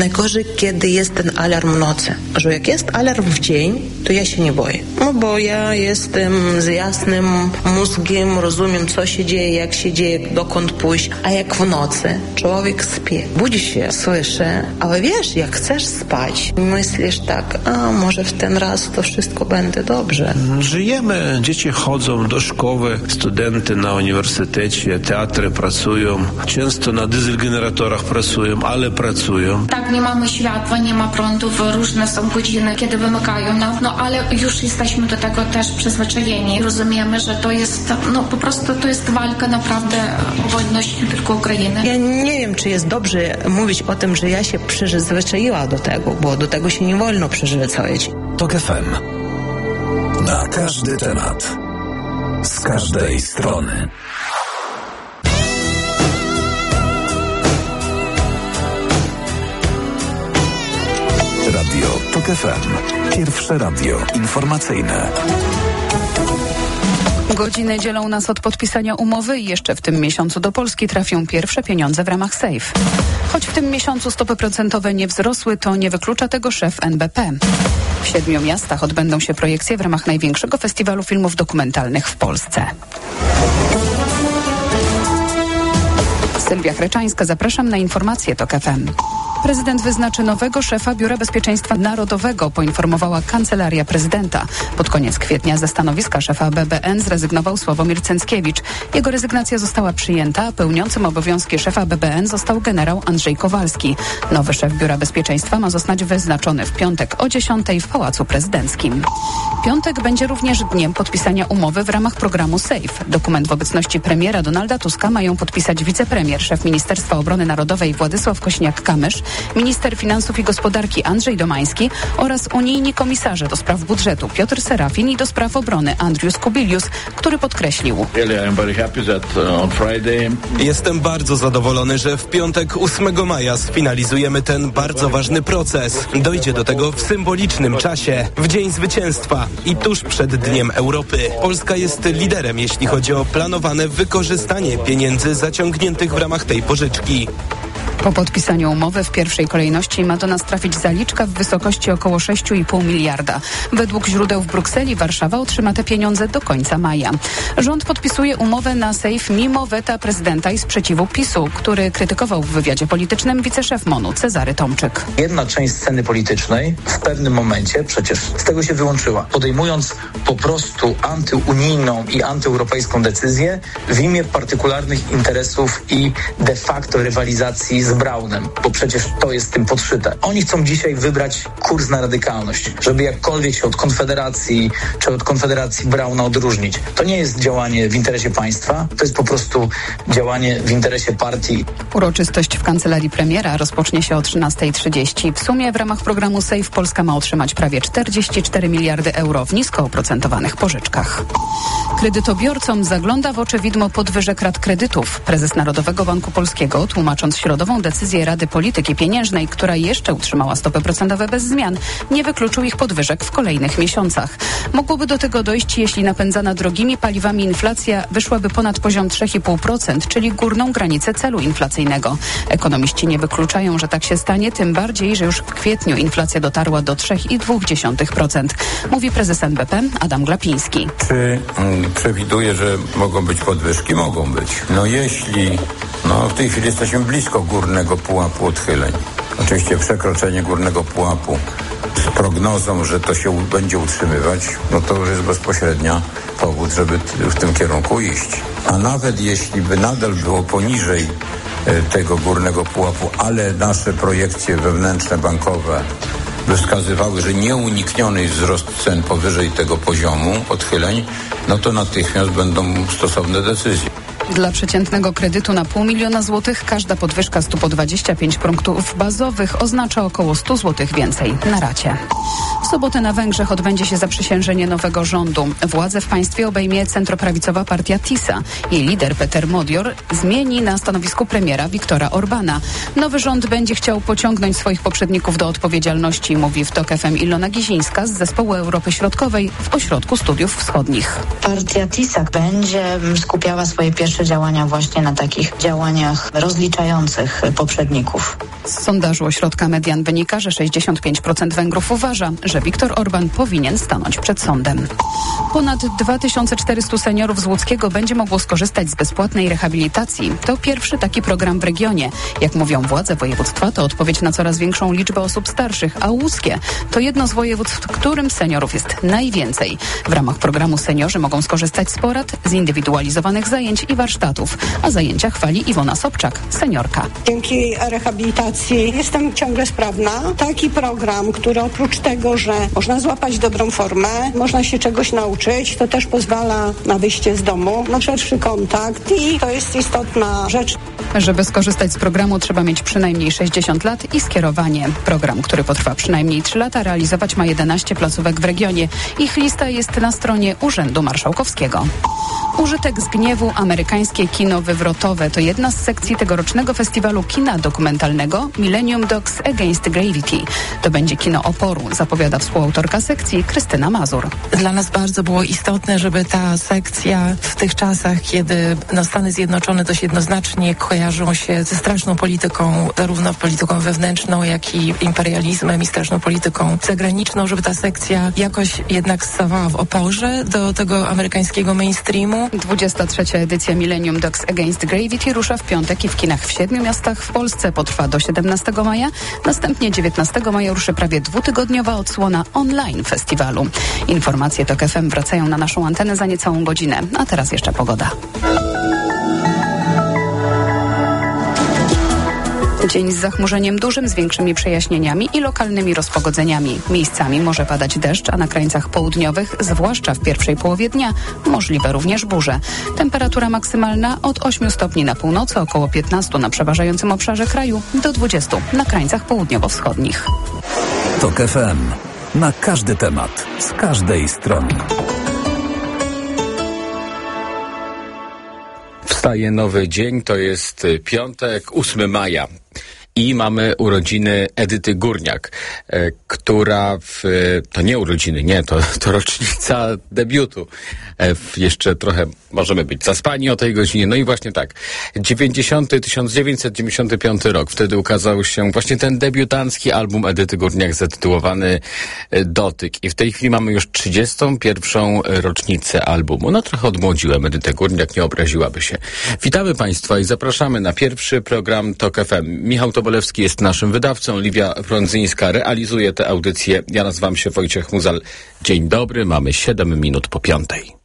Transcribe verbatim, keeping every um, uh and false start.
Najgorzej, kiedy jest ten alarm w nocy. Że jak jest alarm w dzień, to ja się nie boję. No bo ja jestem z jasnym mózgiem, rozumiem, co się dzieje, jak się dzieje, dokąd pójść. A jak w nocy człowiek śpi, budzi się, słyszy, ale wiesz, jak chcesz spać, myślisz tak, a może w ten raz to wszystko będzie dobrze. Żyjemy, dzieci chodzą do szkoły, studenty na uniwersytecie, teatry pracują, często na dieselgeneratorach pracują, ale pracują. Tak, nie mamy światła, nie ma prądów, różne są godziny, kiedy wymykają nam, no ale już jesteśmy do tego też przyzwyczajeni. Rozumiemy, że to jest, no po prostu to jest walka naprawdę o wolność nie tylko Ukrainy. Ja nie wiem, czy jest dobrze mówić o tym, że ja się przyzwyczaiła do tego, bo do tego się nie wolno przyzwyczaić. Tok F M. Na każdy temat. Z każdej strony. Radio Tok F M. Pierwsze radio informacyjne. Godziny dzielą nas od podpisania umowy i jeszcze w tym miesiącu do Polski trafią pierwsze pieniądze w ramach SAFE. Choć w tym miesiącu stopy procentowe nie wzrosły, to nie wyklucza tego szef N B P. W siedmiu miastach odbędą się projekcje w ramach największego festiwalu filmów dokumentalnych w Polsce. Sylwia Chreczańska, zapraszam na informacje Tok F M. Prezydent wyznaczy nowego szefa Biura Bezpieczeństwa Narodowego, poinformowała Kancelaria Prezydenta. Pod koniec kwietnia ze stanowiska szefa B B N zrezygnował Sławomir Cęckiewicz. Jego rezygnacja została przyjęta, a pełniącym obowiązki szefa B B N został generał Andrzej Kowalski. Nowy szef Biura Bezpieczeństwa ma zostać wyznaczony w piątek o dziesiątej w Pałacu Prezydenckim. Piątek będzie również dniem podpisania umowy w ramach programu SAFE. Dokument w obecności premiera Donalda Tuska mają podpisać wicepremier, szef Ministerstwa Obrony Narodowej Władysław Kośniak-Kamysz, minister finansów i gospodarki Andrzej Domański oraz unijni komisarze do spraw budżetu Piotr Serafin i do spraw obrony Andrius Kubilius, który podkreślił: Jestem bardzo zadowolony, że w piątek ósmego maja sfinalizujemy ten bardzo ważny proces. Dojdzie do tego w symbolicznym czasie, w Dzień Zwycięstwa i tuż przed Dniem Europy. Polska jest liderem, jeśli chodzi o planowane wykorzystanie pieniędzy zaciągniętych w ramach tej pożyczki. Po podpisaniu umowy w pierwszej kolejności ma do nas trafić zaliczka w wysokości około sześć i pół miliarda. Według źródeł w Brukseli Warszawa otrzyma te pieniądze do końca maja. Rząd podpisuje umowę na SAFE mimo weta prezydenta i sprzeciwu PiSu, który krytykował w wywiadzie politycznym wiceszef MONU Cezary Tomczyk. Jedna część sceny politycznej w pewnym momencie przecież z tego się wyłączyła, podejmując po prostu antyunijną i antyeuropejską decyzję w imię partykularnych interesów i de facto rywalizacji z Braunem, bo przecież to jest tym podszyte. Oni chcą dzisiaj wybrać kurs na radykalność, żeby jakkolwiek się od Konfederacji czy od Konfederacji Brauna odróżnić. To nie jest działanie w interesie państwa, to jest po prostu działanie w interesie partii. Uroczystość w kancelarii premiera rozpocznie się o trzynastej trzydzieści. W sumie w ramach programu SAFE Polska ma otrzymać prawie czterdzieści cztery miliardy euro w nisko oprocentowanych pożyczkach. Kredytobiorcom zagląda w oczy widmo podwyżek rat kredytów. Prezes Narodowego Banku Polskiego, tłumacząc środową decyzję Rady Polityki Pieniężnej, która jeszcze utrzymała stopy procentowe bez zmian, nie wykluczył ich podwyżek w kolejnych miesiącach. Mogłoby do tego dojść, jeśli napędzana drogimi paliwami inflacja wyszłaby ponad poziom trzy i pół procent, czyli górną granicę celu inflacyjnego. Ekonomiści nie wykluczają, że tak się stanie, tym bardziej, że już w kwietniu inflacja dotarła do trzy i dwa procent. Mówi prezes N B P Adam Glapiński. Czy mm, przewiduje, że mogą być podwyżki? Mogą być. No jeśli No w tej chwili jesteśmy blisko górnego pułapu odchyleń. Oczywiście przekroczenie górnego pułapu z prognozą, że to się będzie utrzymywać, no to już jest bezpośrednia powód, żeby w tym kierunku iść. A nawet jeśli by nadal było poniżej tego górnego pułapu, ale nasze projekcje wewnętrzne bankowe by wskazywały, że nieunikniony jest wzrost cen powyżej tego poziomu odchyleń, no to natychmiast będą stosowne decyzje. Dla przeciętnego kredytu na pół miliona złotych każda podwyżka stu po dwadzieścia pięć punktów bazowych oznacza około stu złotych więcej na racie. W sobotę na Węgrzech odbędzie się zaprzysiężenie nowego rządu. Władzę w państwie obejmie centroprawicowa partia TISA. Jej lider Peter Modior zmieni na stanowisku premiera Viktora Orbana. Nowy rząd będzie chciał pociągnąć swoich poprzedników do odpowiedzialności, mówi w Tok F M Ilona Gizińska z Zespołu Europy Środkowej w Ośrodku Studiów Wschodnich. Partia TISA będzie skupiała swoje pierwsze dalsze działania właśnie na takich działaniach rozliczających poprzedników. Z sondażu Ośrodka Median wynika, że sześćdziesiąt pięć procent Węgrów uważa, że Viktor Orban powinien stanąć przed sądem. Ponad dwa tysiące czterysta seniorów z Łódzkiego będzie mogło skorzystać z bezpłatnej rehabilitacji. To pierwszy taki program w regionie. Jak mówią władze województwa, to odpowiedź na coraz większą liczbę osób starszych, a Łódzkie to jedno z województw, w którym seniorów jest najwięcej. W ramach programu seniorzy mogą skorzystać z porad, zindywidualizowanych zajęć i warsztatów. A zajęcia chwali Iwona Sobczak, seniorka. Dzięki rehabilitacji jestem ciągle sprawna. Taki program, który oprócz tego, że można złapać dobrą formę, można się czegoś nauczyć, to też pozwala na wyjście z domu, na szerszy kontakt i to jest istotna rzecz. Żeby skorzystać z programu, trzeba mieć przynajmniej sześćdziesiąt lat i skierowanie. Program, który potrwa przynajmniej trzy lata, realizować ma jedenaście placówek w regionie. Ich lista jest na stronie Urzędu Marszałkowskiego. Użytek z gniewu, amerykańskie kino wywrotowe to jedna z sekcji tegorocznego festiwalu kina dokumentalnego Millennium Dogs Against Gravity. To będzie kino oporu, zapowiada współautorka sekcji Krystyna Mazur. Dla nas bardzo było istotne, żeby ta sekcja w tych czasach, kiedy no, Stany Zjednoczone dość jednoznacznie kojarzą się ze straszną polityką, zarówno polityką wewnętrzną, jak i imperializmem i straszną polityką zagraniczną, żeby ta sekcja jakoś jednak stawała w oporze do tego amerykańskiego mainstreamu. dwudziesta trzecia edycja Millennium Dogs Against Gravity rusza w piątek i w kinach w siedmiu miastach w Polsce. Potrwa do siedemnastego maja. Następnie dziewiętnastego maja ruszy prawie dwutygodniowa odsłona online festiwalu. Informacje TOK F M wracają na naszą antenę za niecałą godzinę. A teraz jeszcze pogoda. Dzień z zachmurzeniem dużym, z większymi przejaśnieniami i lokalnymi rozpogodzeniami. Miejscami może padać deszcz, a na krańcach południowych, zwłaszcza w pierwszej połowie dnia, możliwe również burze. Temperatura maksymalna od ośmiu stopni na północy, około piętnastu na przeważającym obszarze kraju, do dwudziestu na krańcach południowo-wschodnich. TOK F M. Na każdy temat, z każdej strony. Wstaje nowy dzień, to jest piątek, ósmego maja. I mamy urodziny Edyty Górniak, e, która w, to nie urodziny, nie, to, to rocznica debiutu. E, w, jeszcze trochę możemy być zaspani o tej godzinie. No i właśnie tak, tysiąc dziewięćset dziewięćdziesiąty piąty rok, wtedy ukazał się właśnie ten debiutancki album Edyty Górniak zatytułowany Dotyk. I w tej chwili mamy już trzydziestą pierwszą rocznicę albumu. No trochę odmłodziłem Edytę Górniak, nie obraziłaby się. Witamy Państwa i zapraszamy na pierwszy program TOK F M. Michał Tobolewski jest naszym wydawcą, Liwia Prądzyńska realizuje tę audycję. Ja nazywam się Wojciech Muzal. Dzień dobry, mamy siedem minut po piątej.